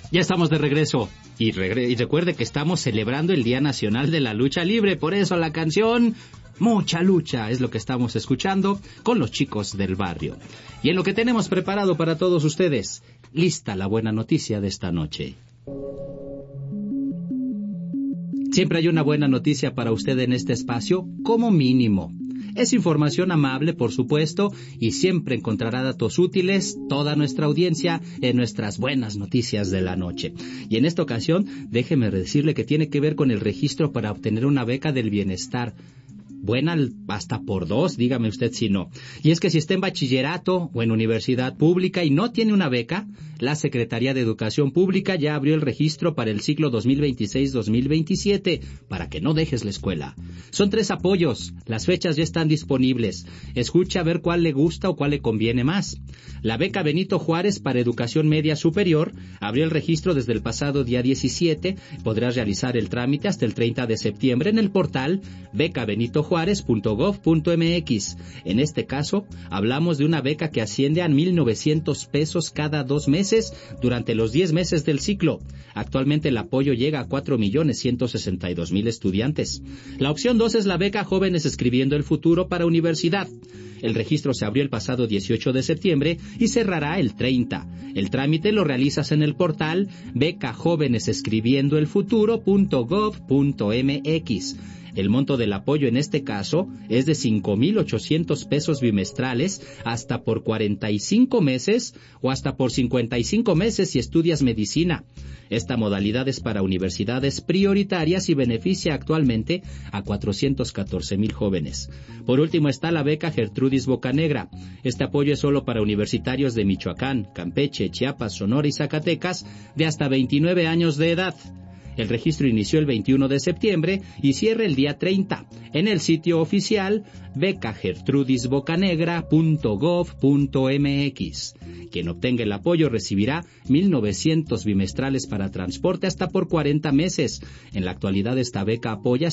Ya estamos de regreso. Y recuerde que estamos celebrando el Día Nacional de la Lucha Libre. Por eso la canción Mucha Lucha es lo que estamos escuchando con los chicos del barrio. Y en lo que tenemos preparado para todos ustedes, lista la buena noticia de esta noche. Siempre hay una buena noticia para usted en este espacio, como mínimo. Es información amable, por supuesto, y siempre encontrará datos útiles toda nuestra audiencia en nuestras buenas noticias de la noche. Y en esta ocasión, déjeme decirle que tiene que ver con el registro para obtener una beca del bienestar. Buena hasta por 2, dígame usted si no. Y es que si está en bachillerato o en universidad pública y no tiene una beca, la Secretaría de Educación Pública ya abrió el registro para el ciclo 2026-2027, para que no dejes la escuela. Son 3 apoyos, las fechas ya están disponibles. Escucha a ver cuál le gusta o cuál le conviene más. La beca Benito Juárez para Educación Media Superior abrió el registro desde el pasado día 17, podrás realizar el trámite hasta el 30 de septiembre en el portal becabenitojuárez.gov.mx. En este caso, hablamos de una beca que asciende a 1,900 pesos cada 2 meses durante los 10 meses del ciclo. Actualmente el apoyo llega a 4,162,000 estudiantes. La opción 2 es la beca Jóvenes Escribiendo el Futuro para Universidad. El registro se abrió el pasado 18 de septiembre y cerrará el 30. El trámite lo realizas en el portal becajovenesescribiendoelfuturo.gov.mx. El monto del apoyo en este caso es de 5,800 pesos bimestrales hasta por 45 meses o hasta por 55 meses si estudias medicina. Esta modalidad es para universidades prioritarias y beneficia actualmente a 414,000 jóvenes. Por último está la beca Gertrudis Bocanegra. Este apoyo es solo para universitarios de Michoacán, Campeche, Chiapas, Sonora y Zacatecas de hasta 29 años de edad. El registro inició el 21 de septiembre y cierra el día 30 en el sitio oficial becagertrudisbocanegra.gov.mx. Quien obtenga el apoyo recibirá 1,900 bimestrales para transporte hasta por 40 meses. En la actualidad esta beca apoya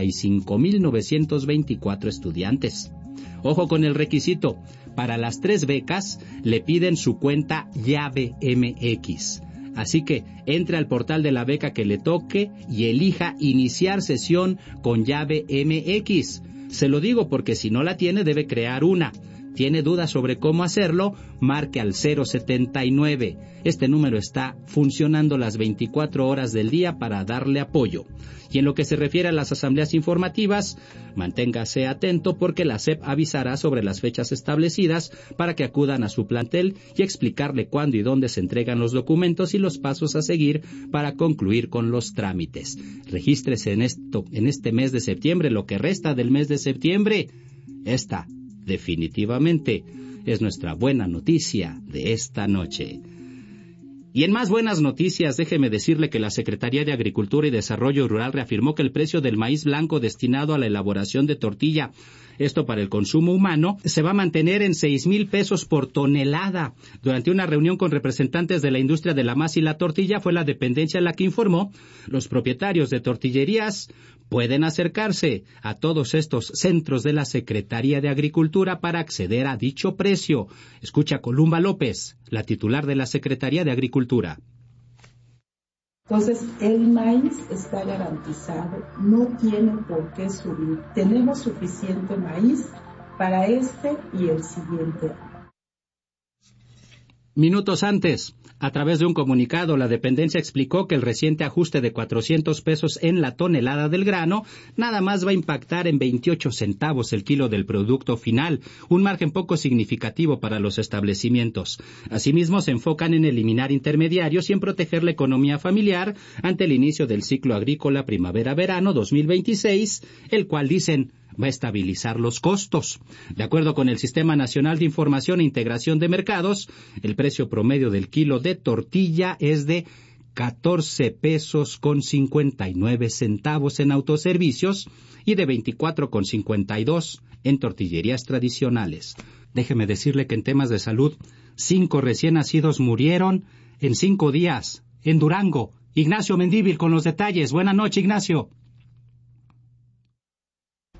55,924 estudiantes. Ojo con el requisito. Para las 3 becas le piden su cuenta llave MX. Así que entre al portal de la beca que le toque y elija iniciar sesión con llave MX. Se lo digo porque si no la tiene debe crear una. ¿Tiene dudas sobre cómo hacerlo? Marque al 079. Este número está funcionando las 24 horas del día para darle apoyo. Y en lo que se refiere a las asambleas informativas, manténgase atento porque la SEP avisará sobre las fechas establecidas para que acudan a su plantel y explicarle cuándo y dónde se entregan los documentos y los pasos a seguir para concluir con los trámites. Regístrese en este mes de septiembre, lo que resta del mes de septiembre. Esta definitivamente es nuestra buena noticia de esta noche. Y en más buenas noticias, déjeme decirle que la Secretaría de Agricultura y Desarrollo Rural reafirmó que el precio del maíz blanco destinado a la elaboración de tortilla, esto para el consumo humano, se va a mantener en 6,000 pesos por tonelada. Durante una reunión con representantes de la industria de la masa y la tortilla, fue la dependencia la que informó: los propietarios de tortillerías pueden acercarse a todos estos centros de la Secretaría de Agricultura para acceder a dicho precio. Escucha a Columba López, la titular de la Secretaría de Agricultura. Entonces, el maíz está garantizado, no tiene por qué subir. Tenemos suficiente maíz para este y el siguiente año. Minutos antes, a través de un comunicado, la dependencia explicó que el reciente ajuste de 400 pesos en la tonelada del grano nada más va a impactar en 28 centavos el kilo del producto final, un margen poco significativo para los establecimientos. Asimismo, se enfocan en eliminar intermediarios y en proteger la economía familiar ante el inicio del ciclo agrícola primavera-verano 2026, el cual dicen va a estabilizar los costos. De acuerdo con el Sistema Nacional de Información e Integración de Mercados, el precio promedio del kilo de tortilla es de 14 pesos con 59 centavos en autoservicios y de 24,52 en tortillerías tradicionales. Déjeme decirle que en temas de salud, 5 recién nacidos murieron en 5 días en Durango. Ignacio Mendívil con los detalles. Buenas noches, Ignacio.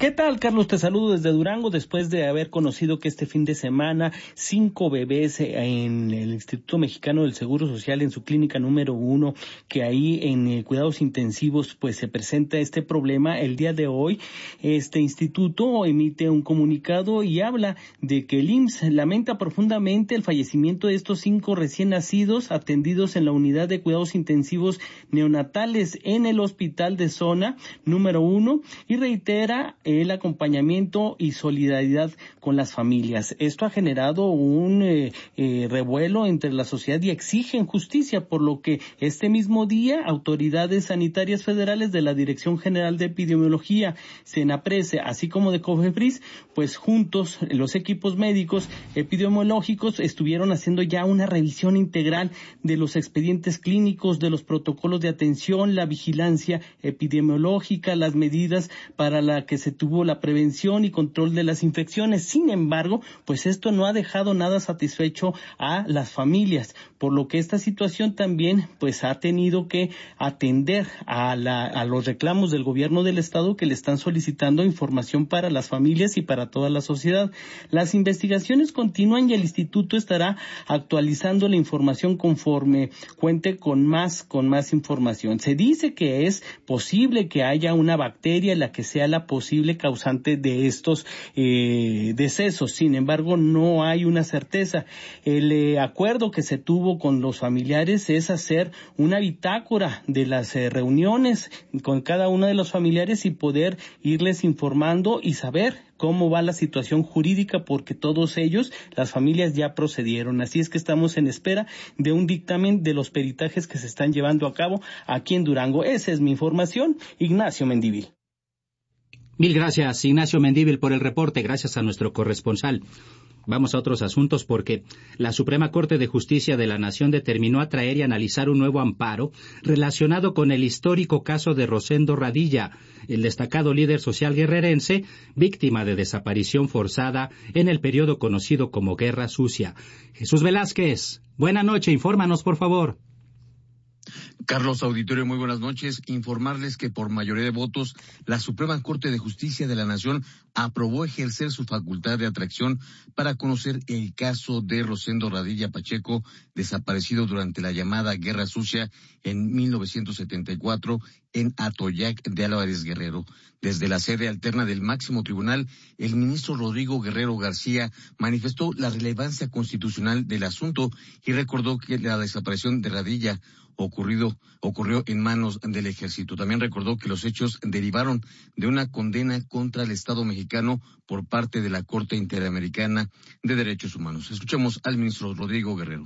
¿Qué tal, Carlos? Te saludo desde Durango después de haber conocido que este fin de semana 5 bebés en el Instituto Mexicano del Seguro Social, en su clínica número 1, que ahí en cuidados intensivos pues se presenta este problema. El día de hoy este instituto emite un comunicado y habla de que el IMSS lamenta profundamente el fallecimiento de estos 5 recién nacidos atendidos en la unidad de cuidados intensivos neonatales en el hospital de zona número 1 y reitera el acompañamiento y solidaridad con las familias. Esto ha generado un revuelo entre la sociedad y exigen justicia, por lo que este mismo día autoridades sanitarias federales de la Dirección General de Epidemiología, Senaprece, así como de COFEPRIS, pues juntos los equipos médicos epidemiológicos estuvieron haciendo ya una revisión integral de los expedientes clínicos, de los protocolos de atención, la vigilancia epidemiológica, las medidas para la que se tuvo la prevención y control de las infecciones. Sin embargo, pues esto no ha dejado nada satisfecho a las familias, por lo que esta situación también pues ha tenido que atender a los reclamos del gobierno del estado, que le están solicitando información para las familias y para toda la sociedad. Las investigaciones continúan y el instituto estará actualizando la información conforme cuente con más información. Se dice que es posible que haya una bacteria la que sea la posible causante de estos decesos. Sin embargo, no hay una certeza. El acuerdo que se tuvo con los familiares es hacer una bitácora de las reuniones con cada uno de los familiares y poder irles informando y saber cómo va la situación jurídica, porque todos ellos, las familias, ya procedieron. Así es que estamos en espera de un dictamen de los peritajes que se están llevando a cabo aquí en Durango. Esa es mi información. Ignacio Mendívil. Mil gracias, Ignacio Mendívil, por el reporte. Gracias a nuestro corresponsal. Vamos a otros asuntos porque la Suprema Corte de Justicia de la Nación determinó atraer y analizar un nuevo amparo relacionado con el histórico caso de Rosendo Radilla, el destacado líder social guerrerense, víctima de desaparición forzada en el periodo conocido como Guerra Sucia. Jesús Velázquez, buena noche, infórmanos por favor. Carlos, auditorio, muy buenas noches. Informarles que por mayoría de votos, la Suprema Corte de Justicia de la Nación aprobó ejercer su facultad de atracción para conocer el caso de Rosendo Radilla Pacheco, desaparecido durante la llamada Guerra Sucia en 1974 en Atoyac de Álvarez Guerrero. Desde la sede alterna del máximo tribunal, el ministro Rodrigo Guerrero García manifestó la relevancia constitucional del asunto y recordó que la desaparición de Radilla ocurrió en manos del ejército. También recordó que los hechos derivaron de una condena contra el Estado mexicano por parte de la Corte Interamericana de Derechos Humanos. Escuchemos al ministro Rodrigo Guerrero.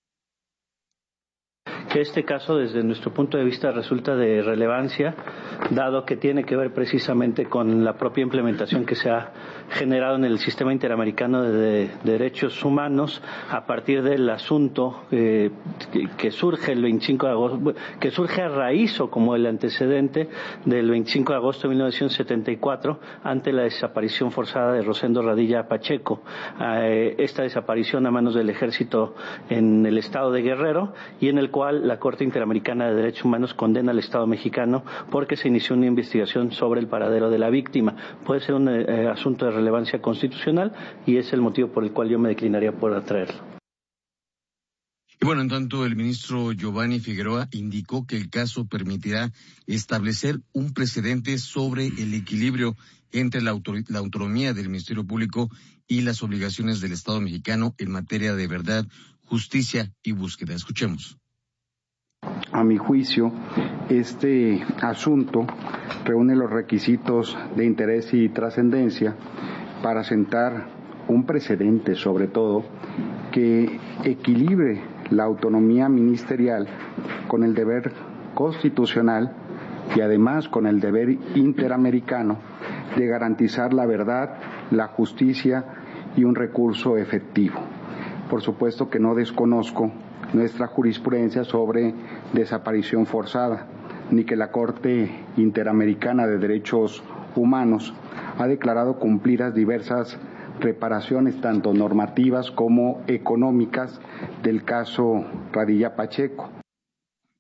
Que este caso, desde nuestro punto de vista, resulta de relevancia, dado que tiene que ver precisamente con la propia implementación que se ha generado en el sistema interamericano de derechos humanos a partir del asunto que surge el 25 de agosto, que surge a raíz o como el antecedente del 25 de agosto de 1974 ante la desaparición forzada de Rosendo Radilla Pacheco. Esta desaparición a manos del ejército en el estado de Guerrero, y en el cual la Corte Interamericana de Derechos Humanos condena al Estado mexicano porque se inició una investigación sobre el paradero de la víctima. Puede ser un asunto de relevancia constitucional y es el motivo por el cual yo me declinaría por atraerlo. Y bueno, en tanto, el ministro Giovanni Figueroa indicó que el caso permitirá establecer un precedente sobre el equilibrio entre la autonomía del Ministerio Público y las obligaciones del Estado mexicano en materia de verdad, justicia y búsqueda. Escuchemos. A mi juicio, este asunto reúne los requisitos de interés y trascendencia para sentar un precedente, sobre todo, que equilibre la autonomía ministerial con el deber constitucional y además con el deber interamericano de garantizar la verdad, la justicia y un recurso efectivo. Por supuesto que no desconozco nuestra jurisprudencia sobre desaparición forzada, ni que la Corte Interamericana de Derechos Humanos ha declarado cumplidas diversas reparaciones, tanto normativas como económicas, del caso Radilla Pacheco.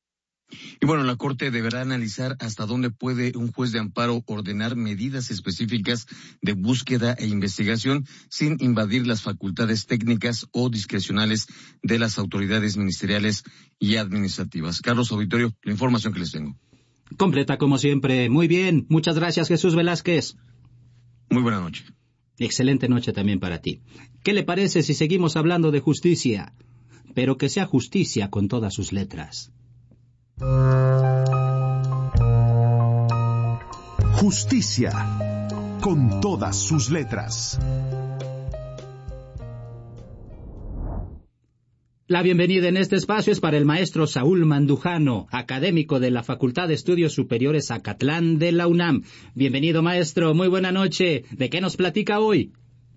Y bueno, la Corte deberá analizar hasta dónde puede un juez de amparo ordenar medidas específicas de búsqueda e investigación sin invadir las facultades técnicas o discrecionales de las autoridades ministeriales y administrativas. Carlos Auditorio, la información que les tengo. Completa como siempre. Muy bien. Muchas gracias, Jesús Velázquez. Muy buena noche. Excelente noche también para ti. ¿Qué le parece si seguimos hablando de justicia? Pero que sea justicia con todas sus letras. Justicia con todas sus letras. La bienvenida en este espacio es para el maestro Saúl Mandujano, académico de la Facultad de Estudios Superiores Acatlán de la UNAM. Bienvenido, maestro. Muy buena noche. ¿De qué nos platica hoy?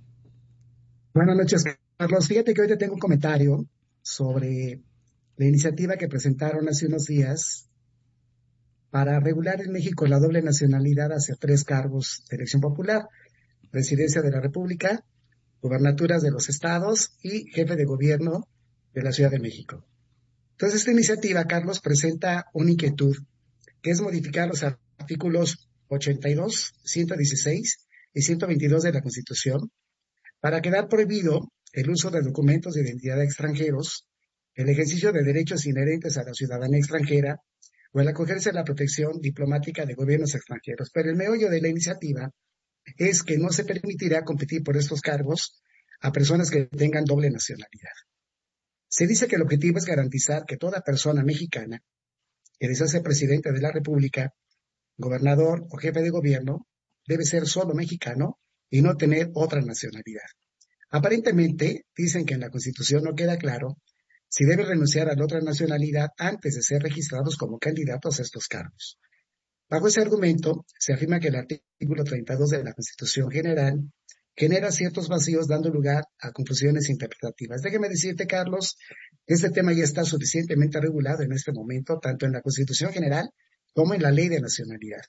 Buenas noches, Carlos. Fíjate que hoy te tengo un comentario sobre la iniciativa que presentaron hace unos días para regular en México la doble nacionalidad hacia 3 cargos de elección popular: Presidencia de la República, gubernaturas de los estados y jefe de gobierno de la Ciudad de México. Entonces, esta iniciativa, Carlos, presenta una inquietud, que es modificar los artículos 82, 116 y 122 de la Constitución para quedar prohibido el uso de documentos de identidad extranjeros, el ejercicio de derechos inherentes a la ciudadanía extranjera o el acogerse a la protección diplomática de gobiernos extranjeros. Pero el meollo de la iniciativa es que no se permitirá competir por estos cargos a personas que tengan doble nacionalidad. Se dice que el objetivo es garantizar que toda persona mexicana que desea ser presidente de la República, gobernador o jefe de gobierno debe ser solo mexicano y no tener otra nacionalidad. Aparentemente, dicen que en la Constitución no queda claro si deben renunciar a la otra nacionalidad antes de ser registrados como candidatos a estos cargos. Bajo ese argumento, se afirma que el artículo 32 de la Constitución General genera ciertos vacíos, dando lugar a confusiones interpretativas. Déjeme decirte, Carlos, este tema ya está suficientemente regulado en este momento, tanto en la Constitución General como en la Ley de Nacionalidad.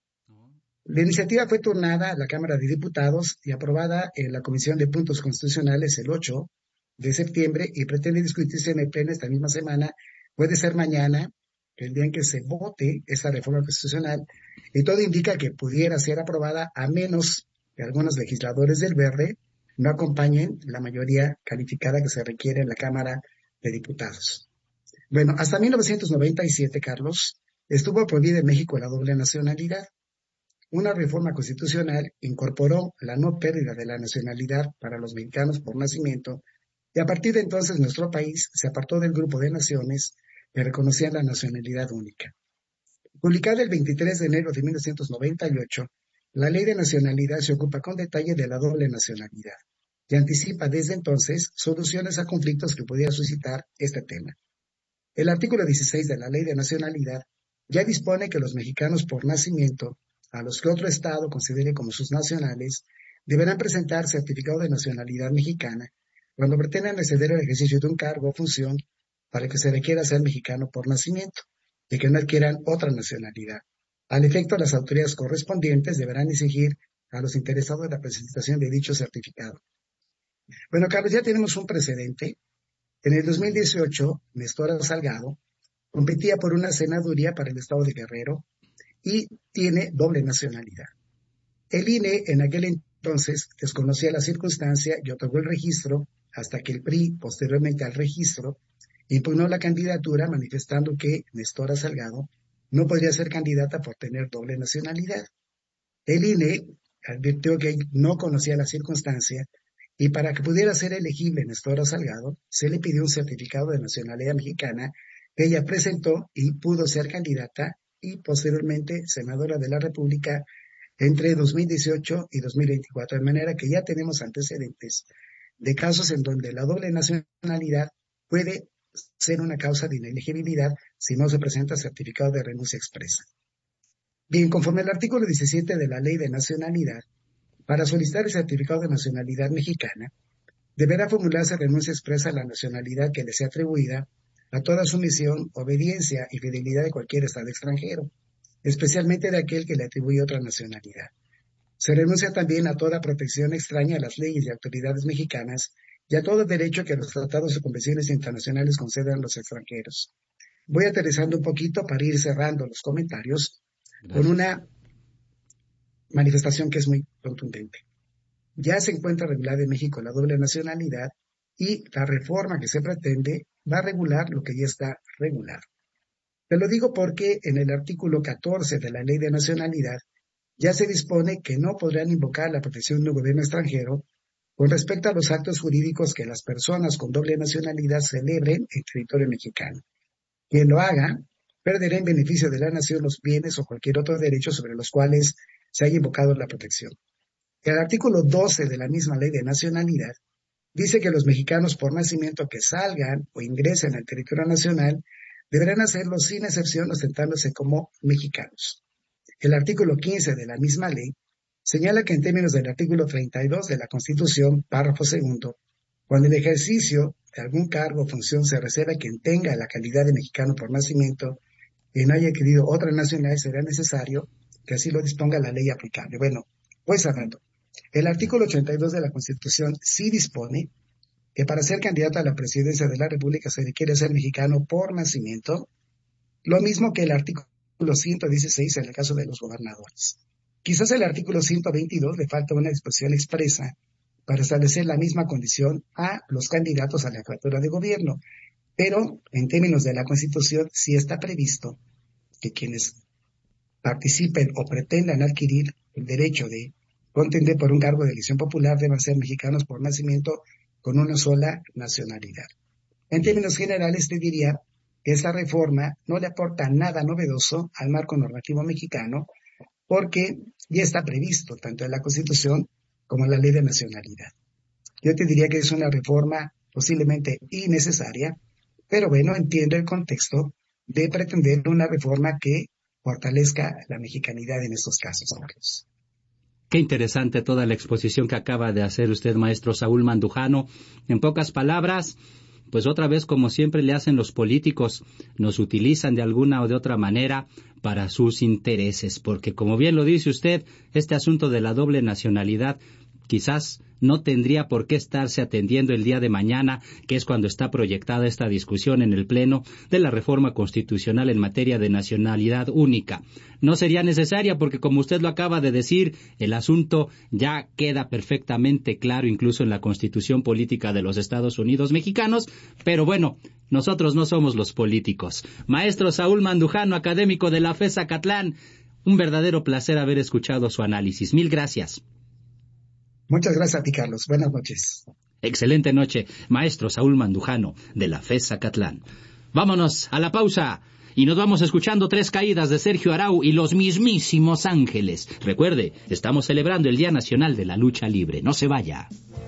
La iniciativa fue turnada a la Cámara de Diputados y aprobada en la Comisión de Puntos Constitucionales el 8 de septiembre y pretende discutirse en el Pleno esta misma semana. Puede ser mañana, el día en que se vote esta reforma constitucional, y todo indica que pudiera ser aprobada a menos que algunos legisladores del Verde no acompañen la mayoría calificada que se requiere en la Cámara de Diputados. Bueno, hasta 1997, Carlos, estuvo prohibida en México la doble nacionalidad. Una reforma constitucional incorporó la no pérdida de la nacionalidad para los mexicanos por nacimiento, y a partir de entonces nuestro país se apartó del grupo de naciones que reconocían la nacionalidad única. Publicada el 23 de enero de 1998, la Ley de Nacionalidad se ocupa con detalle de la doble nacionalidad y anticipa desde entonces soluciones a conflictos que pudiera suscitar este tema. El artículo 16 de la Ley de Nacionalidad ya dispone que los mexicanos por nacimiento, a los que otro Estado considere como sus nacionales, deberán presentar certificado de nacionalidad mexicana cuando pretendan acceder al ejercicio de un cargo o función para que se requiera ser mexicano por nacimiento y que no adquieran otra nacionalidad. Al efecto, las autoridades correspondientes deberán exigir a los interesados la presentación de dicho certificado. Bueno, Carlos, ya tenemos un precedente. En el 2018, Néstor Salgado competía por una senaduría para el estado de Guerrero y tiene doble nacionalidad. El INE en aquel entonces desconocía la circunstancia y otorgó el registro hasta que el PRI, posteriormente al registro, impugnó la candidatura manifestando que Néstor Salgado no podría ser candidata por tener doble nacionalidad. El INE advirtió que no conocía la circunstancia y para que pudiera ser elegible Néstor Salgado, se le pidió un certificado de nacionalidad mexicana que ella presentó y pudo ser candidata y posteriormente senadora de la República entre 2018 y 2024, de manera que ya tenemos antecedentes de casos en donde la doble nacionalidad puede ser una causa de inelegibilidad si no se presenta certificado de renuncia expresa. Bien, conforme al artículo 17 de la Ley de Nacionalidad, para solicitar el certificado de nacionalidad mexicana, deberá formularse renuncia expresa a la nacionalidad que le sea atribuida a toda sumisión, obediencia y fidelidad de cualquier Estado extranjero, especialmente de aquel que le atribuye otra nacionalidad. Se renuncia también a toda protección extraña a las leyes y autoridades mexicanas y a todo derecho que los tratados y convenciones internacionales concedan a los extranjeros. voy aterrizando un poquito para ir cerrando los comentarios. Gracias. Con una manifestación que es muy contundente. Ya se encuentra regulada en México la doble nacionalidad y la reforma que se pretende va a regular lo que ya está regulado. Te lo digo porque en el artículo 14 de la Ley de Nacionalidad ya se dispone que no podrán invocar la protección de un gobierno extranjero con respecto a los actos jurídicos que las personas con doble nacionalidad celebren en territorio mexicano. Quien lo haga perderá en beneficio de la nación los bienes o cualquier otro derecho sobre los cuales se haya invocado la protección. El artículo 12 de la misma Ley de Nacionalidad dice que los mexicanos por nacimiento que salgan o ingresen al territorio nacional deberán hacerlo sin excepción ostentándose como mexicanos. El artículo 15 de la misma ley señala que en términos del artículo 32 de la Constitución, párrafo segundo, cuando el ejercicio de algún cargo o función se reserva a quien tenga la calidad de mexicano por nacimiento y no haya adquirido otra nacionalidad, será necesario que así lo disponga la ley aplicable. Bueno, pues hablando, el artículo 82 de la Constitución sí dispone que para ser candidato a la presidencia de la República se requiere ser mexicano por nacimiento, lo mismo que el artículo 116 en el caso de los gobernadores. Quizás el artículo 122 le falta una disposición expresa para establecer la misma condición a los candidatos a la jefatura de gobierno, pero en términos de la Constitución sí está previsto que quienes participen o pretendan adquirir el derecho de contender por un cargo de elección popular deban ser mexicanos por nacimiento con una sola nacionalidad. En términos generales, te diría que esta reforma no le aporta nada novedoso al marco normativo mexicano porque ya está previsto tanto en la Constitución como en la Ley de Nacionalidad. Yo te diría que es una reforma posiblemente innecesaria, pero bueno, entiendo el contexto de pretender una reforma que fortalezca la mexicanidad en estos casos. Qué interesante toda la exposición que acaba de hacer usted, maestro Saúl Mandujano. En pocas palabras, pues otra vez, como siempre le hacen los políticos, nos utilizan de alguna o de otra manera para sus intereses, porque como bien lo dice usted, este asunto de la doble nacionalidad quizás no tendría por qué estarse atendiendo el día de mañana, que es cuando está proyectada esta discusión en el Pleno de la reforma constitucional en materia de nacionalidad única. No sería necesaria porque, como usted lo acaba de decir, el asunto ya queda perfectamente claro incluso en la Constitución Política de los Estados Unidos Mexicanos, pero bueno, nosotros no somos los políticos. Maestro Saúl Mandujano, académico de la FES Zacatlán, un verdadero placer haber escuchado su análisis. Mil gracias. Muchas gracias a ti, Carlos. Buenas noches. Excelente noche, maestro Saúl Mandujano, de la FES Zacatlán. Vámonos a la pausa y nos vamos escuchando Tres Caídas de Sergio Arau y los mismísimos Ángeles. Recuerde, estamos celebrando el Día Nacional de la Lucha Libre. No se vaya.